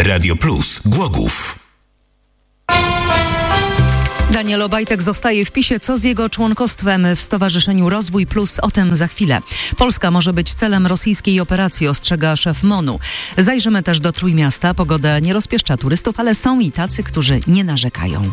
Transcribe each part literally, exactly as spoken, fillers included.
Radio Plus Głogów. Daniel Obajtek zostaje w PiSie. Co z jego członkostwem w Stowarzyszeniu Rozwój Plus? O tym za chwilę. Polska może być celem rosyjskiej operacji, ostrzega szef MONU. Zajrzymy też do Trójmiasta. Pogoda nie rozpieszcza turystów, ale są i tacy, którzy nie narzekają.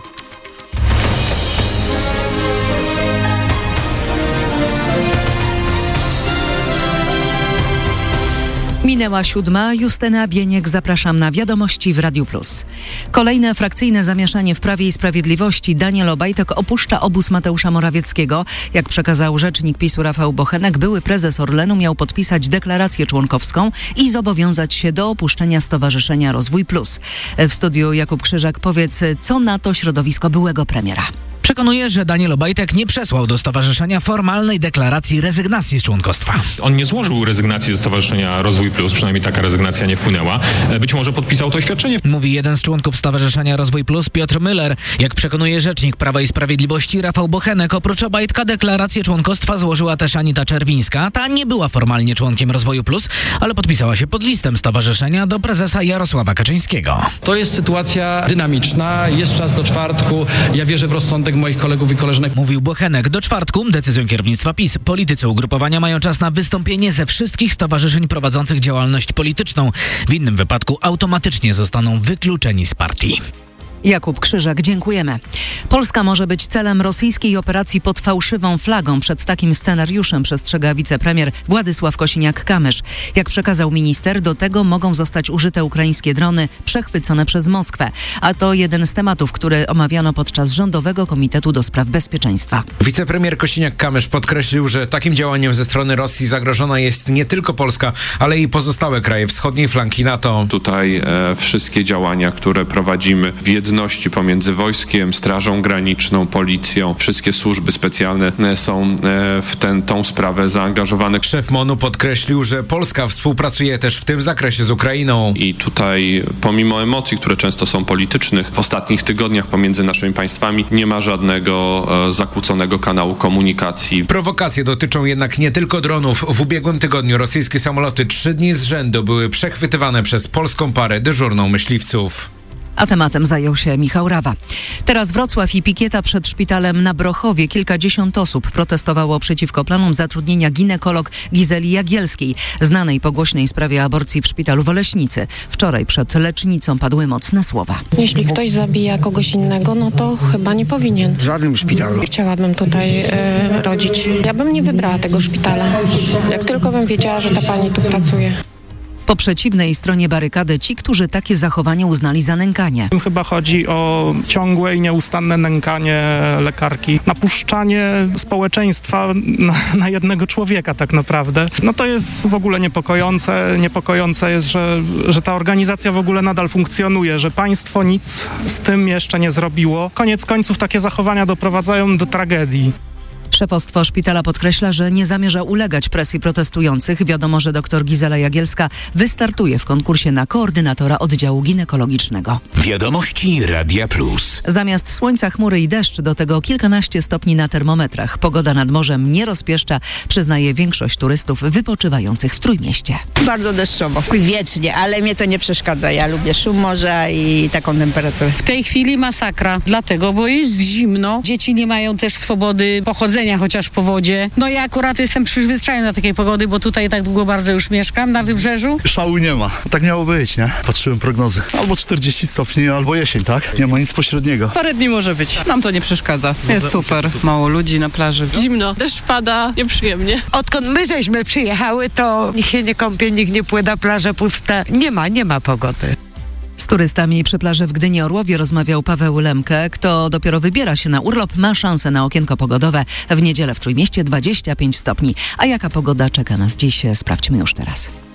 Minęła siódma. Justyna Bieniek, zapraszam na Wiadomości w Radiu Plus. Kolejne frakcyjne zamieszanie w Prawie i Sprawiedliwości. Daniel Obajtek opuszcza obóz Mateusza Morawieckiego. Jak przekazał rzecznik PiSu Rafał Bochenek, były prezes Orlenu miał podpisać deklarację członkowską i zobowiązać się do opuszczenia Stowarzyszenia Rozwój Plus. W studiu Jakub Krzyżak, powiedz, co na to środowisko byłego premiera? Przekonuje, że Daniel Obajtek nie przesłał do stowarzyszenia formalnej deklaracji rezygnacji z członkostwa. On nie złożył rezygnacji ze Stowarzyszenia Rozwój Plus, przynajmniej taka rezygnacja nie wpłynęła. Być może podpisał to oświadczenie. Mówi jeden z członków Stowarzyszenia Rozwój Plus, Piotr Müller. Jak przekonuje rzecznik Prawa i Sprawiedliwości Rafał Bochenek, oprócz Obajtka deklarację członkostwa złożyła też Anita Czerwińska. Ta nie była formalnie członkiem Rozwoju Plus, ale podpisała się pod listem stowarzyszenia do prezesa Jarosława Kaczyńskiego. To jest sytuacja dynamiczna, jest czas do czwartku. Ja wierzę w rozsądek moich kolegów i koleżanek. Mówił Bochenek. Do czwartku, decyzją kierownictwa PiS, politycy ugrupowania mają czas na wystąpienie ze wszystkich stowarzyszeń prowadzących działalność polityczną. W innym wypadku automatycznie zostaną wykluczeni z partii. Jakub Krzyżak, dziękujemy. Polska może być celem rosyjskiej operacji pod fałszywą flagą. Przed takim scenariuszem przestrzega wicepremier Władysław Kosiniak-Kamysz. Jak przekazał minister, do tego mogą zostać użyte ukraińskie drony przechwycone przez Moskwę. A to jeden z tematów, który omawiano podczas Rządowego Komitetu do Spraw Bezpieczeństwa. Wicepremier Kosiniak-Kamysz podkreślił, że takim działaniem ze strony Rosji zagrożona jest nie tylko Polska, ale i pozostałe kraje wschodniej flanki NATO. Tutaj e, wszystkie działania, które prowadzimy w jednym pomiędzy wojskiem, Strażą Graniczną, Policją, wszystkie służby specjalne są w ten, tą sprawę zaangażowane. Szef MONU podkreślił, że Polska współpracuje też w tym zakresie z Ukrainą. I tutaj pomimo emocji, które często są politycznych, w ostatnich tygodniach pomiędzy naszymi państwami nie ma żadnego e, zakłóconego kanału komunikacji. Prowokacje dotyczą jednak nie tylko dronów. W ubiegłym tygodniu rosyjskie samoloty trzy dni z rzędu były przechwytywane przez polską parę dyżurną myśliwców. A tematem zajął się Michał Rawa. Teraz Wrocław i pikieta przed szpitalem na Brochowie. Kilkadziesiąt osób protestowało przeciwko planom zatrudnienia ginekolog Gizeli Jagielskiej, znanej po głośnej sprawie aborcji w szpitalu w Oleśnicy. Wczoraj przed lecznicą padły mocne słowa. Jeśli ktoś zabija kogoś innego, no to chyba nie powinien. W żadnym szpitalu. Chciałabym tutaj e, rodzić. Ja bym nie wybrała tego szpitala. Jak tylko bym wiedziała, że ta pani tu pracuje. Po przeciwnej stronie barykady ci, którzy takie zachowanie uznali za nękanie. Chyba chodzi o ciągłe i nieustanne nękanie lekarki, napuszczanie społeczeństwa na, na jednego człowieka tak naprawdę. No to jest w ogóle niepokojące. Niepokojące jest, że, że ta organizacja w ogóle nadal funkcjonuje, że państwo nic z tym jeszcze nie zrobiło. Koniec końców takie zachowania doprowadzają do tragedii. Szefostwo szpitala podkreśla, że nie zamierza ulegać presji protestujących. Wiadomo, że dr Gizela Jagielska wystartuje w konkursie na koordynatora oddziału ginekologicznego. Wiadomości Radia Plus. Zamiast słońca chmury i deszcz, do tego kilkanaście stopni na termometrach. Pogoda nad morzem nie rozpieszcza, przyznaje większość turystów wypoczywających w Trójmieście. Bardzo deszczowo, wiecznie, ale mnie to nie przeszkadza. Ja lubię szum morza i taką temperaturę. W tej chwili masakra, dlatego, bo jest zimno. Dzieci nie mają też swobody pochodzenia chociaż po wodzie. No ja akurat jestem przyzwyczajona do takiej pogody, bo tutaj tak długo bardzo już mieszkam na wybrzeżu. Szału nie ma. Tak miało być, nie? Patrzyłem prognozy. Albo czterdzieści stopni, albo jesień, tak? Nie ma nic pośredniego. Parę dni może być. Nam to nie przeszkadza. Jest super. Mało ludzi na plaży. Zimno, deszcz pada, nieprzyjemnie. Odkąd my żeśmy przyjechały, to nikt się nie kąpie, nikt nie pływa, plaże puste. Nie ma, nie ma pogody. Z turystami przy plaży w Gdyni Orłowie rozmawiał Paweł Lemke. Kto dopiero wybiera się na urlop, ma szansę na okienko pogodowe. W niedzielę w Trójmieście dwadzieścia pięć stopni. A jaka pogoda czeka nas dziś? Sprawdźmy już teraz.